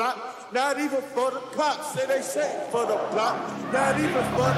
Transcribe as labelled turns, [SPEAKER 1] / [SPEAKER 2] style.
[SPEAKER 1] block, not even for the cops. Say they say for the block, not even for